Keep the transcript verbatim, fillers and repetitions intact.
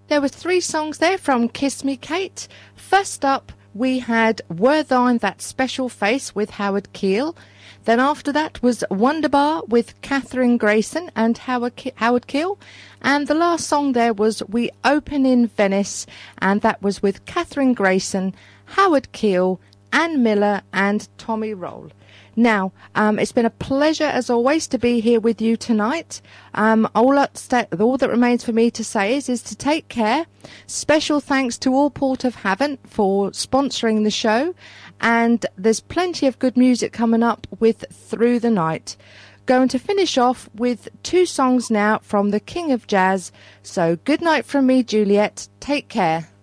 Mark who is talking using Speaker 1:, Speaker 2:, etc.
Speaker 1: There were three songs there from Kiss Me Kate. First up, we had Were Thine That Special Face with Howard Keel. Then after that was Wonderbar with Catherine Grayson and Howard, Ke- Howard Keel. And the last song there was We Open in Venice, and that was with Catherine Grayson, Howard Keel, Ann Miller and Tommy Roll. Now, um, it's been a pleasure, as always, to be here with you tonight. Um, all, that, all that remains for me to say is, is to take care. Special thanks to all Port of Havant for sponsoring the show. And there's plenty of good music coming up with Through the Night. Going to finish off with two songs now from the King of Jazz. So good night from me, Juliet. Take care.